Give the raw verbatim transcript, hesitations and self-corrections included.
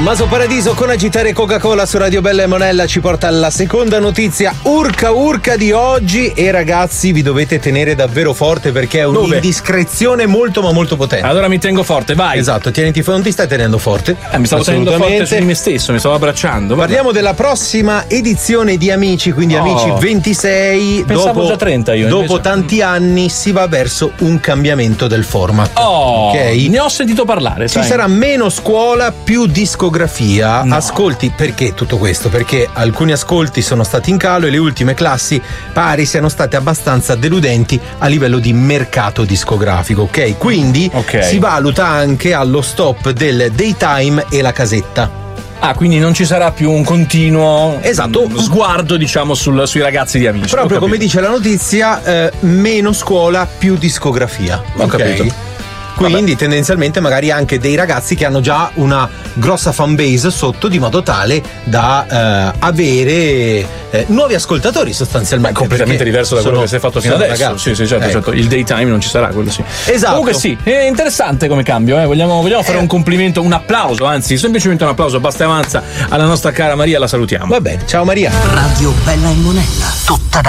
Tommaso Paradiso con Agitare Coca-Cola su Radio Bella e Monella ci porta alla seconda notizia urca urca di oggi. E ragazzi, vi dovete tenere davvero forte perché è un'indiscrezione molto ma molto potente. Allora mi tengo forte, vai. Esatto, tieniti, non ti stai tenendo forte. Eh, mi stavo tenendo forte su di me stesso, mi stavo abbracciando. Vabbè. Parliamo della prossima edizione di Amici, quindi Oh. Amici ventisei. Pensavo dopo, già trenta io, Dopo invece. tanti anni si va verso un cambiamento del format. Oh, ok? ne ho sentito parlare. Ci sai. sarà meno scuola, più discografia. No. Ascolti, perché tutto questo? Perché alcuni ascolti sono stati in calo e le ultime classi pare siano state abbastanza deludenti a livello di mercato discografico, ok? Quindi Ok. si valuta anche allo stop del daytime e la casetta. Ah, quindi non ci sarà più un continuo Esatto. mm, sguardo, diciamo, sul- sui ragazzi di Amici. Proprio Ho come capito. dice la notizia, eh, meno scuola, più discografia. Ho ok? capito. Quindi tendenzialmente magari anche dei ragazzi che hanno già una grossa fanbase sotto, di modo tale da eh, avere eh, nuovi ascoltatori sostanzialmente. Beh, completamente perché diverso da quello sono- che si è fatto fino sono adesso. ragazzi. Sì, sì, certo, Ecco. certo. Il daytime non ci sarà, quello sì. Esatto. Comunque sì, è interessante come cambio, eh. Vogliamo, vogliamo fare Eh. un complimento, un applauso, anzi, semplicemente un applauso, basta e avanza alla nostra cara Maria, la salutiamo. Va bene, ciao Maria. Radio Bella e Monella, tutta